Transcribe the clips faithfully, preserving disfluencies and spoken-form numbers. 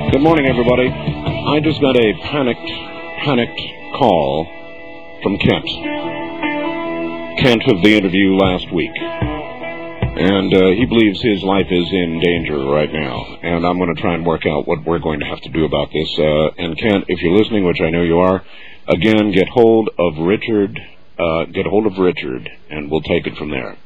Good morning, everybody. I just got a panicked, panicked call from Kent. Kent of the interview last week. And uh, he believes his life is in danger right now. And I'm going to try and work out what we're going to have to do about this. Uh, and Kent, if you're listening, which I know you are, again, get hold of Richard. Uh, get hold of Richard, and we'll take it from there.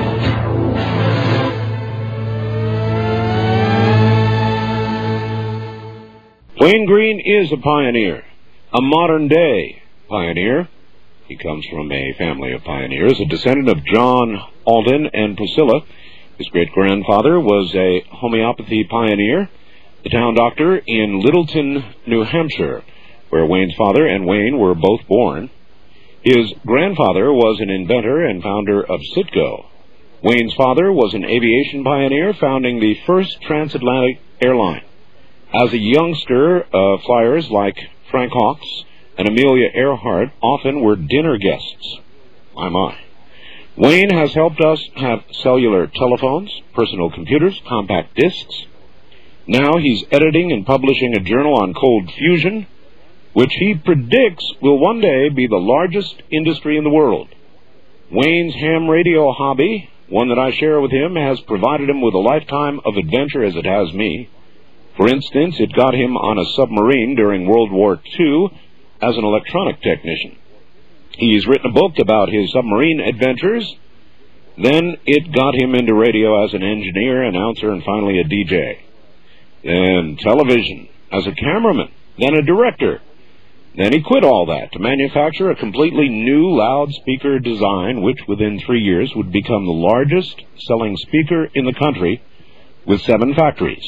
Wayne Green is a pioneer, a modern-day pioneer. He comes from a family of pioneers, a descendant of John Alden and Priscilla. His great-grandfather was a homeopathy pioneer, the town doctor in Littleton, New Hampshire, where Wayne's father and Wayne were both born. His grandfather was an inventor and founder of Citgo. Wayne's father was an aviation pioneer, founding the first transatlantic airline. As a youngster, uh, flyers like Frank Hawks and Amelia Earhart often were dinner guests. My, my. Wayne has helped us have cellular telephones, personal computers, compact discs. Now he's editing and publishing a journal on cold fusion, which he predicts will one day be the largest industry in the world. Wayne's ham radio hobby, one that I share with him, has provided him with a lifetime of adventure as it has me. For instance, it got him on a submarine during World War Two as an electronic technician. He's written a book about his submarine adventures. Then it got him into radio as an engineer, announcer, and finally a D J. Then television as a cameraman, then a director. Then he quit all that to manufacture a completely new loudspeaker design, which within three years would become the largest selling speaker in the country with seven factories.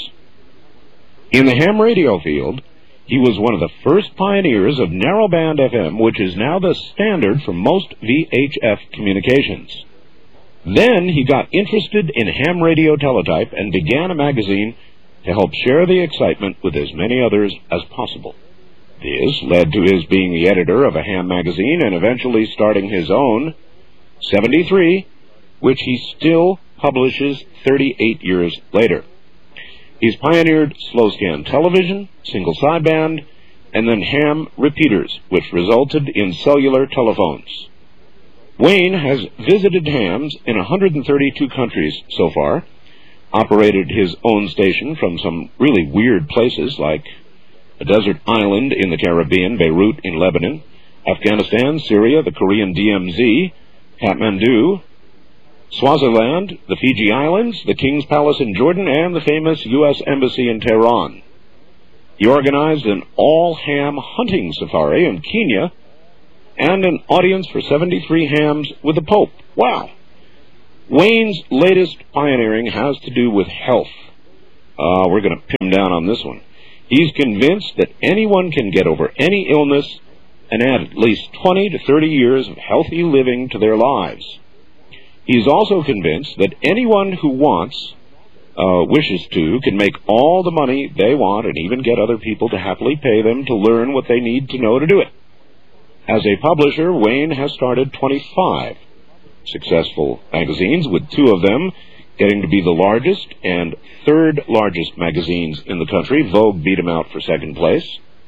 In the ham radio field, he was one of the first pioneers of narrowband F M, which is now the standard for most V H F communications. Then he got interested in ham radio teletype and began a magazine to help share the excitement with as many others as possible. This led to his being the editor of a ham magazine and eventually starting his own, seventy-three, which he still publishes thirty-eight years later. He's pioneered slow-scan television, single sideband, and then ham repeaters, which resulted in cellular telephones. Wayne has visited hams in one hundred thirty-two countries so far, operated his own station from some really weird places like a desert island in the Caribbean, Beirut in Lebanon, Afghanistan, Syria, the Korean D M Z, Kathmandu, Swaziland, the Fiji Islands, the King's Palace in Jordan, and the famous U S Embassy in Tehran. He organized an all-ham hunting safari in Kenya and an audience for seventy-three hams with the Pope. Wow! Wayne's latest pioneering has to do with health. Uh, we're going to pin him down on this one. He's convinced that anyone can get over any illness and add at least twenty to thirty years of healthy living to their lives. He's also convinced that anyone who wants, uh, wishes to, can make all the money they want and even get other people to happily pay them to learn what they need to know to do it. As a publisher, Wayne has started twenty-five successful magazines, with two of them getting to be the largest and third largest magazines in the country. Vogue beat him out for second place.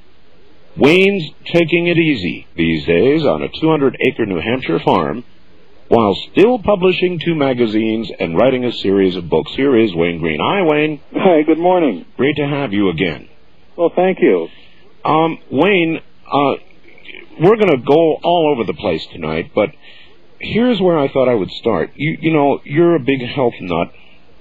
Wayne's taking it easy these days on a two hundred acre New Hampshire farm, while still publishing two magazines and writing a series of books. Here is Wayne Green. Hi, Wayne. Hi, good morning. Great to have you again. Well, thank you. Um, Wayne, uh, we're going to go all over the place tonight, but here's where I thought I would start. You, you know, you're a big health nut,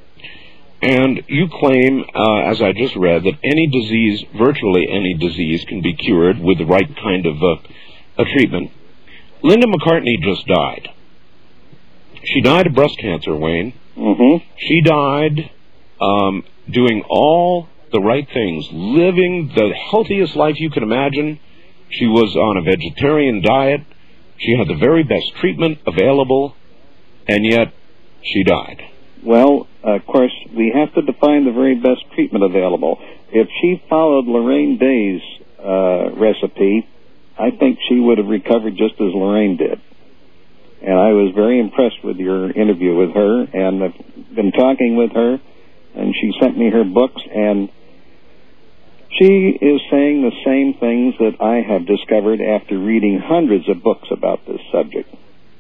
and you claim, uh, as I just read, that any disease, virtually any disease, can be cured with the right kind of uh, a treatment. Linda McCartney just died. She died of breast cancer, Wayne. Mm-hmm. She died um, doing all the right things, living the healthiest life you can imagine. She was on a vegetarian diet. She had the very best treatment available, and yet she died. Well, uh, of course, we have to define the very best treatment available. If she followed Lorraine Day's uh, recipe, I think she would have recovered just as Lorraine did. And I was very impressed with your interview with her, and I've been talking with her, and she sent me her books, and She is saying the same things that I have discovered after reading hundreds of books about this subject.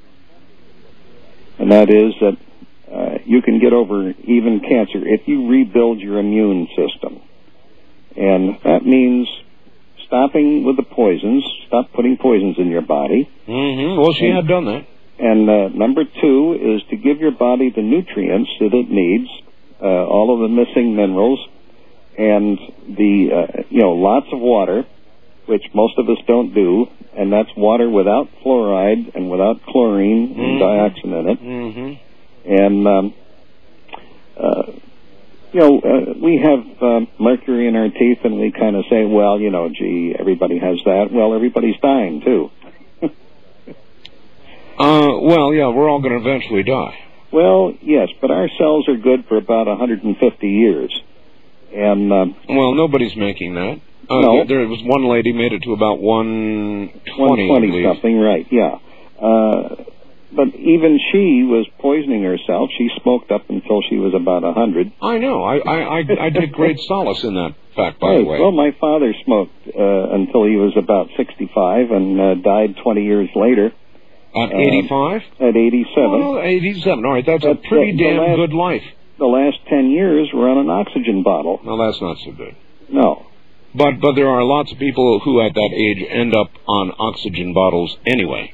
And that is that uh, you can get over even cancer if you rebuild your immune system. And that means stopping with the poisons, stop putting poisons in your body. Mm-hmm. Well, she and, had done that. And uh, number two is to give your body the nutrients that it needs, uh, all of the missing minerals, and the, uh, you know, lots of water, which most of us don't do, and that's water without fluoride and without chlorine mm-hmm. and dioxin in it. Mm-hmm. And, um, uh, you know, uh, we have uh, mercury in our teeth, and we kind of say, well, you know, gee, everybody has that. Well, everybody's dying, too. uh, well, yeah, we're all going to eventually die. Well, yes, but our cells are good for about one hundred fifty years. And um, well, nobody's making that. Uh, no. There, there was one lady made it to about one twenty. one twenty something, right, yeah. Uh, but even she was poisoning herself. She smoked up until she was about one hundred. I know. I, I, I, I take great solace in that fact, by right. the way. Well, my father smoked uh, until he was about sixty-five and uh, died twenty years later. At eighty-five? Uh, at eighty-seven. Well, eighty-seven. All right, that's but a pretty the, damn the last, good life. The last ten years were on an oxygen bottle. Well, that's not so good. No. But but there are lots of people who at that age end up on oxygen bottles anyway.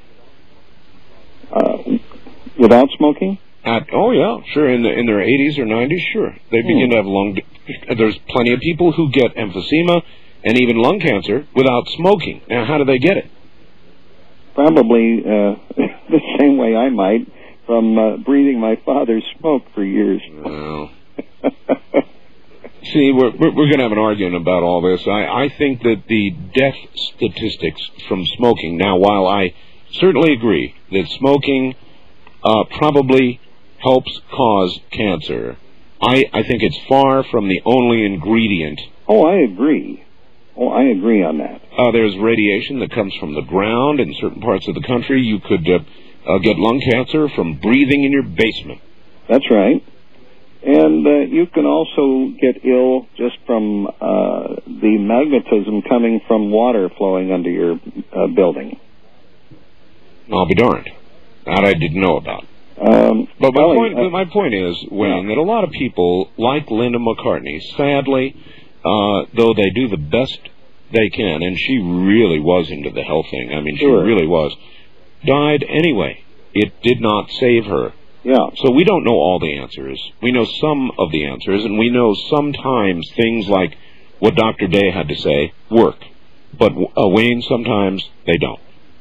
Uh, without smoking? At oh yeah, sure. In the in their eighties or nineties, sure, they hmm. begin to have lung. There's plenty of people who get emphysema and even lung cancer without smoking. Now, how do they get it? Probably uh, the same way I might, from uh, breathing my father's smoke for years. Well, see, we're we're, we're going to have an argument about all this. I, I think that the death statistics from smoking. Now, while I certainly agree that smoking uh, probably helps cause cancer, I I think it's far from the only ingredient. Oh, I agree. Oh, I agree on that. Uh, there's radiation that comes from the ground in certain parts of the country. You could uh, uh, get lung cancer from breathing in your basement. That's right. And uh, you can also get ill just from uh, the magnetism coming from water flowing under your uh, building. I'll be darned. That I didn't know about. Um, but my well, point, uh, my point is, Wayne, yeah. that a lot of people, like Linda McCartney, sadly, uh, though they do the best they can, and she really was into the health thing, I mean, she sure. really was, died anyway. It did not save her. Yeah. So we don't know all the answers. We know some of the answers, and we know sometimes things like what Doctor Day had to say work. But, uh, Wayne, sometimes they don't.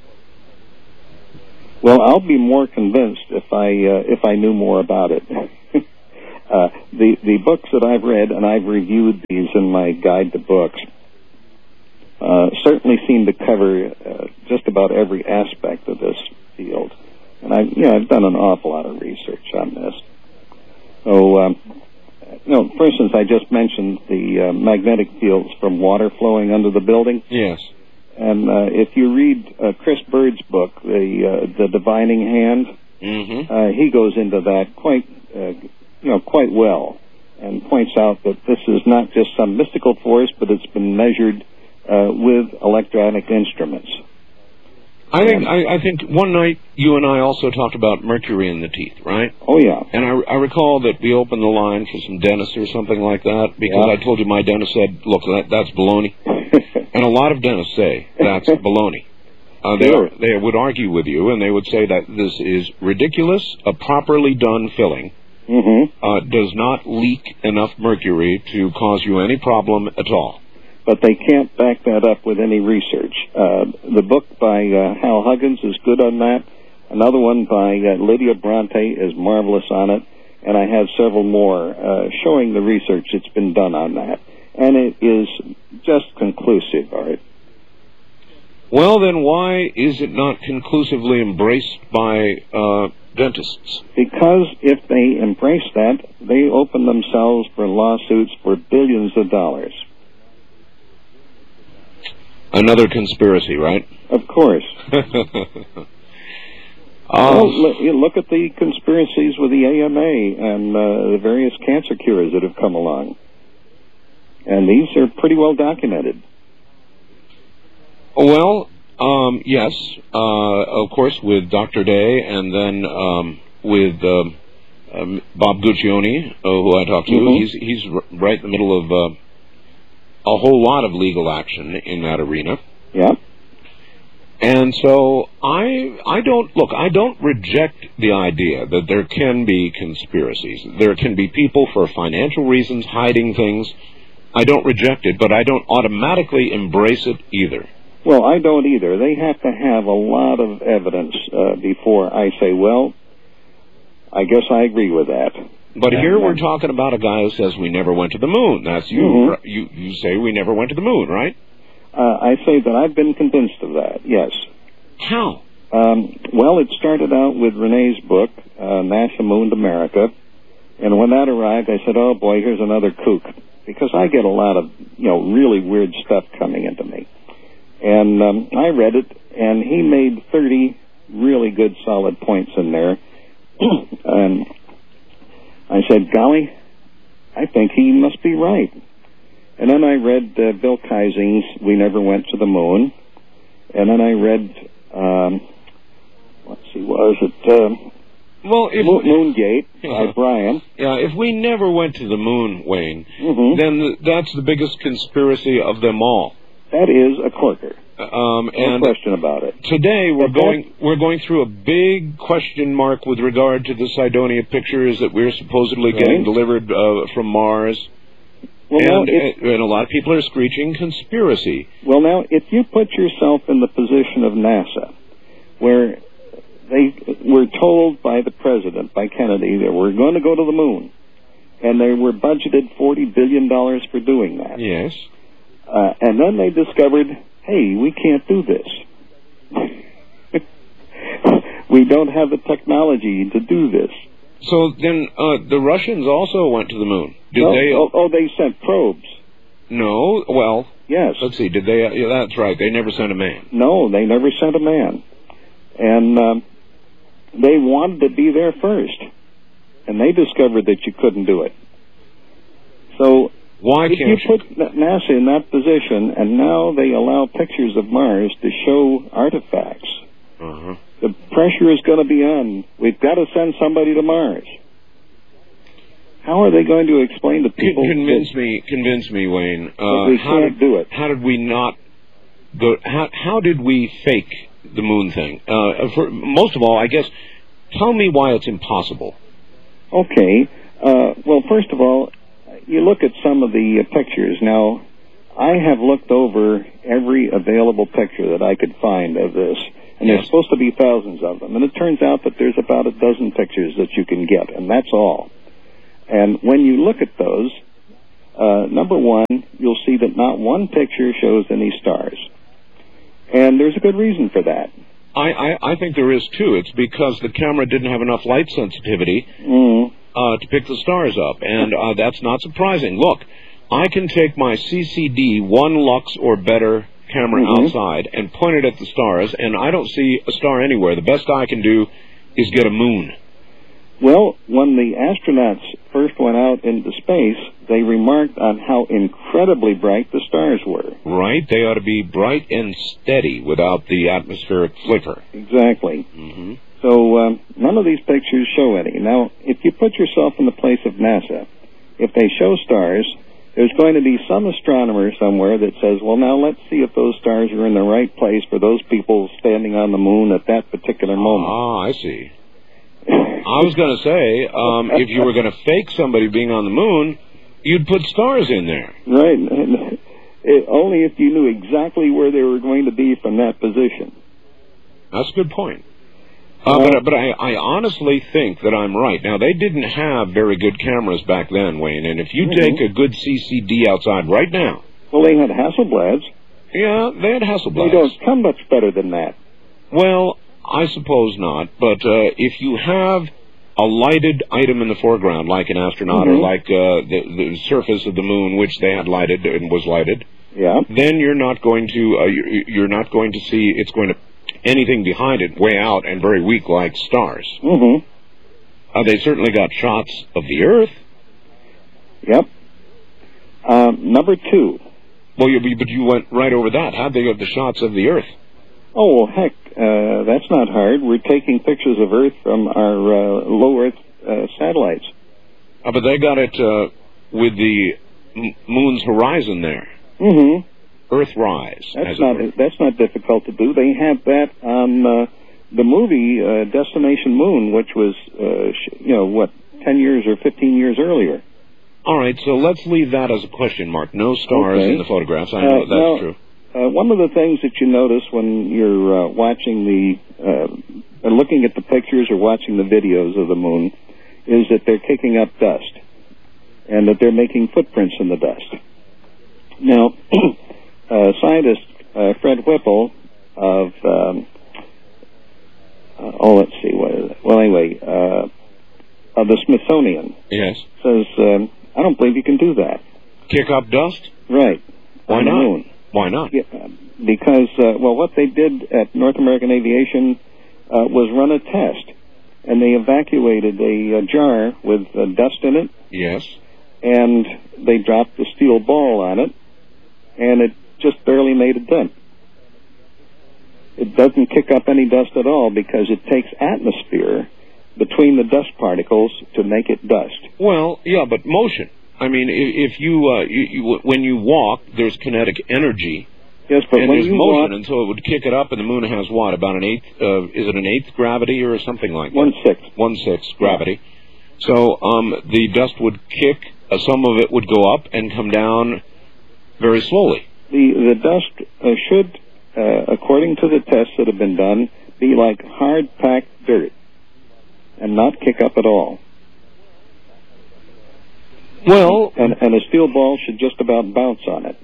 Well, I'll be more convinced if I uh, if I knew more about it. uh, the the books that I've read, and I've reviewed these in my guide to books, uh, certainly seem to cover uh, just about every aspect of this field. And I, you know, I've done an awful lot of research on this. So, um, you know, for instance, I just mentioned the uh, magnetic fields from water flowing under the building. Yes. And uh, if you read uh, Chris Bird's book, the uh, the Divining Hand, mm-hmm. uh, he goes into that quite uh, you know quite well, and points out that this is not just some mystical force, but it's been measured uh, with electronic instruments. I think I, I think one night you and I also talked about mercury in the teeth, right? Oh yeah. And I, I recall that we opened the line for some dentists or something like that because yeah. I told you my dentist said, "Look, that, that's baloney." And a lot of dentists say that's baloney. Uh, they, sure. are, they would argue with you, and they would say that this is ridiculous. A properly done filling mm-hmm. uh, does not leak enough mercury to cause you any problem at all. But they can't back that up with any research. Uh, the book by uh, Hal Huggins is good on that. Another one by uh, Lydia Bronte is marvelous on it. And I have several more uh, showing the research that's been done on that. And it is just conclusive, Art. Well, then why is it not conclusively embraced by uh, dentists? Because if they embrace that, they open themselves for lawsuits for billions of dollars. Another conspiracy, right? Of course. uh, well, look at the conspiracies with the A M A and uh, the various cancer cures that have come along. And these are pretty well documented. Well, um, yes, uh, of course, with Doctor Day, and then um, with um, um, Bob Guccione, uh, who I talked to. Mm-hmm. He's he's r- right in the middle of uh, a whole lot of legal action in that arena. Yeah. And so I I don't look. I don't reject the idea that there can be conspiracies. There can be people for financial reasons hiding things. I don't reject it, but I don't automatically embrace it either. Well, I don't either. They have to have a lot of evidence uh, before I say, well, I guess I agree with that. But and, here we're um, talking about a guy who says we never went to the moon. That's you. Mm-hmm. You you say we never went to the moon, right? Uh, I say that I've been convinced of that, yes. How? Um, well, it started out with Renee's book, uh, NASA Mooned America. And when that arrived, I said, oh, boy, here's another kook. Because I get a lot of, you know, really weird stuff coming into me. And um, I read it, and he made thirty really good, solid points in there. And I said, golly, I think he must be right. And then I read uh, Bill Kaysing's We Never Went to the Moon. And then I read, um, let's see, what was it? Um, well, if Mo- Moongate yeah. by Brian. Yeah, if we never went to the moon, Wayne, Mm-hmm. then the, that's the biggest conspiracy of them all. That is a corker. Um, No and question about it. today we're But going we're going through a big question mark with regard to the Cydonia pictures that we're supposedly Right. getting delivered uh, from Mars. Well, now, And, if, and a lot of people are screeching conspiracy. well, now, if you put yourself in the position of NASA, where they were told by the president, by Kennedy, that we're going to go to the moon, and they were budgeted forty billion dollars for doing that. Yes. Uh, and then they discovered, hey, we can't do this. We don't have the technology to do this. So then uh, the Russians also went to the moon. Did No, they? oh, oh, they sent probes. No. Well, Yes. let's see. Did they? Uh, yeah, that's right. They never sent a man. No, they never sent a man. And um, they wanted to be there first. And they discovered that you couldn't do it. So Why if can't you put NASA in that position, and now they allow pictures of Mars to show artifacts, Uh-huh. the pressure is going to be on. We've got to send somebody to Mars. How are they going to explain to people? Convince that, me, convince me, Wayne. that Uh, we how can't did, do it? How did we not go? How, how did we fake the moon thing? Uh, for, most of all, I guess, tell me why it's impossible. Okay. Uh, well, first of all, you look at some of the uh, pictures. Now, I have looked over every available picture that I could find of this. And Yes. there's supposed to be thousands of them. And it turns out that there's about a dozen pictures that you can get, and that's all. And when you look at those, uh, number one, you'll see that not one picture shows any stars. And there's a good reason for that. I, I, I think there is, too. It's because the camera didn't have enough light sensitivity Mm. uh, to pick the stars up, and uh, that's not surprising. Look, I can take my C C D one lux or better camera Mhm. outside and point it at the stars, and I don't see a star anywhere. The best I can do is get a moon. Well, when the astronauts first went out into space, they remarked on how incredibly bright the stars were. Right? They ought to be bright and steady without the atmospheric flicker. Exactly. Mm-hmm. So um, none of these pictures show any. Now, if you put yourself in the place of NASA, if they show stars, there's going to be some astronomer somewhere that says, well, now let's see if those stars are in the right place for those people standing on the moon at that particular moment. Ah, I see. I was going to say, um, if you were going to fake somebody being on the moon, you'd put stars in there. Right. It, only if you knew exactly where they were going to be from that position. That's a good point. Uh, but but I, I honestly think that I'm right. Now, they didn't have very good cameras back then, Wayne, and if you Mm-hmm. take a good C C D outside right now... Well, they had Hasselblads. Yeah, they had Hasselblads. They don't come much better than that. Well, I suppose not, but uh, if you have a lighted item in the foreground, like an astronaut, Mm-hmm. or like uh, the, the surface of the moon, which they had lighted and was lighted, Yeah. then you're not going to uh, you're, you're not going to see it's going to anything behind it way out and very weak like stars. Mm-hmm. Uh, they certainly got shots of the Earth. Yep. Um, number two. Well, you, but you went right over that. How'd they get the shots of the Earth? Oh, well, heck, uh, that's not hard. We're taking pictures of Earth from our uh, low Earth uh, satellites. Uh, but they got it uh, with the m- moon's horizon there. Mm-hmm. Earthrise. That's not that's not difficult to do. They had that on uh, the movie uh, Destination Moon, which was, uh, sh- you know, what, ten years or fifteen years earlier. All right, so let's leave that as a question mark. No stars Okay. in the photographs. I know Uh, that's now, true. Uh, one of the things that you notice when you're uh, watching the, uh, looking at the pictures or watching the videos of the moon, is that they're kicking up dust, and that they're making footprints in the dust. Now, uh, scientist uh, Fred Whipple of, um, uh, oh, let's see, what is it? Well, anyway, uh, of the Smithsonian, Yes. says, um, I don't believe you can do that. Kick up dust? Right. Why on the not? moon. Why not? Yeah, because, uh, well, what they did at North American Aviation uh, was run a test, and they evacuated a, a jar with uh, dust in it, Yes. and they dropped a steel ball on it, and it just barely made a dent. It doesn't kick up any dust at all because it takes atmosphere between the dust particles to make it dust. Well, yeah, but motion. I mean, if, if you, uh, you, you, when you walk, there's kinetic energy, Yes, but and when there's you motion, walk, and so it would kick it up, and the moon has what, about an eighth, uh, is it an eighth gravity or something like that? one-sixth. One-sixth gravity. So um, the dust would kick, uh, some of it would go up and come down very slowly. The, the dust uh, should, uh, according to the tests that have been done, be like hard-packed dirt and not kick up at all. Well, And, and a steel ball should just about bounce on it.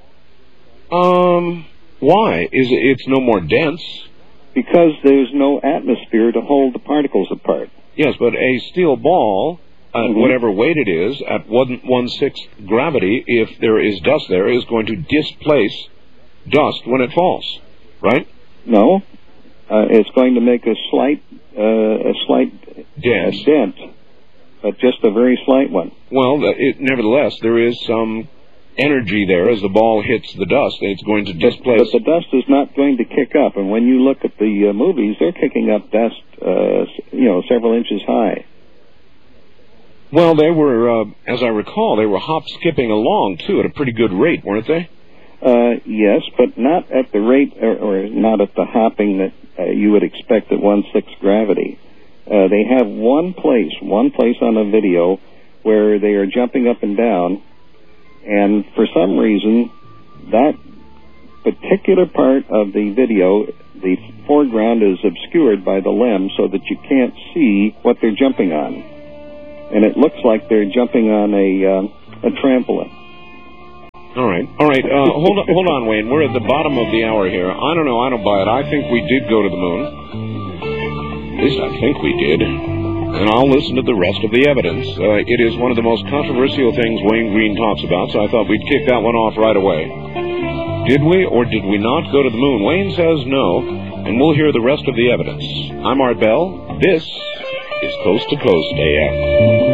um, why? Is it, it's no more dense? Because there's no atmosphere to hold the particles apart. Yes, but a steel ball, at Mhm. whatever weight it is, at one one-sixth gravity, if there is dust there, is going to displace dust when it falls, right? No, uh, it's going to make a slight, uh, a slight Dent. uh, dent, but just a very slight one. Well, it, nevertheless, there is some energy there as the ball hits the dust. It's going to displace. But the dust is not going to kick up, and when you look at the uh, movies, they're kicking up dust, uh, you know, several inches high. Well, they were, uh, as I recall, they were hop-skipping along, too, at a pretty good rate, weren't they? Uh, yes, but not at the rate, or, or not at the hopping that uh, you would expect at one-sixth gravity. Uh, they have one place, one place on the video where they are jumping up and down, and for some reason, that particular part of the video, the foreground is obscured by the lens so that you can't see what they're jumping on. And it looks like they're jumping on a, uh, a trampoline. All right, all right. Uh, hold on, hold on, Wayne. We're at the bottom of the hour here. I don't know. I don't buy it. I think we did go to the moon. At least I think we did. And I'll listen to the rest of the evidence. Uh, it is one of the most controversial things Wayne Green talks about, so I thought we'd kick that one off right away. Did we or did we not go to the moon? Wayne says no, and we'll hear the rest of the evidence. I'm Art Bell. This is Coast to Coast A M.